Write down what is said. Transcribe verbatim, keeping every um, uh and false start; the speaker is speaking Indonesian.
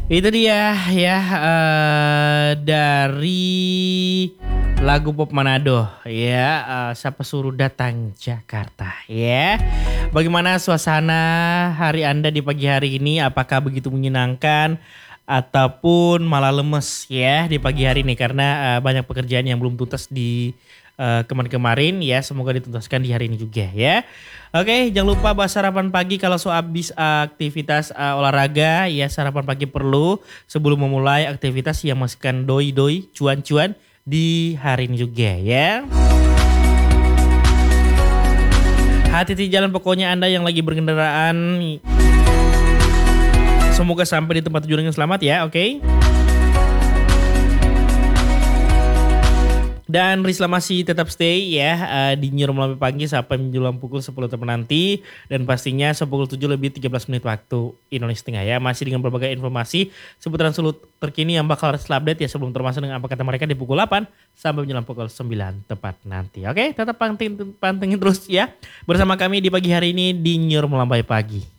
Itu dia ya eh, dari lagu Pop Manado ya eh, siapa suruh datang Jakarta ya. Bagaimana suasana hari Anda di pagi hari ini? Apakah begitu menyenangkan ataupun malah lemes ya di pagi hari ini karena eh, banyak pekerjaan yang belum tuntas di eh, kemarin-kemarin ya. Semoga dituntaskan di hari ini juga ya. Oke, jangan lupa bahas sarapan pagi kalau so habis aktivitas uh, olahraga ya sarapan pagi perlu sebelum memulai aktivitas yang masukkan doi-doi, cuan-cuan di hari ini juga ya. Hati-hati jalan pokoknya Anda yang lagi berkendaraan. Semoga sampai di tempat tujuan dengan selamat ya, oke? Dan Rizla masih tetap stay ya uh, di New Normal pagi sampai menjelang pukul sepuluh teman nanti. Dan pastinya sepukul tujuh lebih tiga belas menit waktu Indonesia Tengah ya. Masih dengan berbagai informasi seputaran selut terkini yang bakal harus update ya sebelum termasuk dengan apa kata mereka di pukul delapan sampai menjelang pukul sembilan tepat nanti. Oke, tetap pantengin, pantengin terus ya bersama kami di pagi hari ini di New Normal pagi.